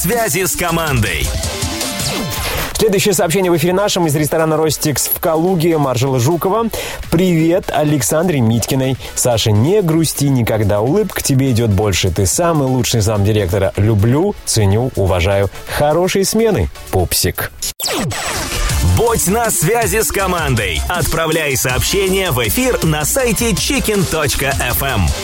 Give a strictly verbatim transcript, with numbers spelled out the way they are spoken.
Связи с командой. Следующее сообщение в эфире нашем из ресторана «Ростикс» в Калуге. Маржела Жукова. Привет Александре Митькиной. Саша, не грусти никогда. Улыбка тебе идет больше. Ты самый лучший замдиректора. Люблю, ценю, уважаю. Хорошей смены, пупсик. Будь на связи с командой. Отправляй сообщения в эфир на сайте чикен точка эф эм.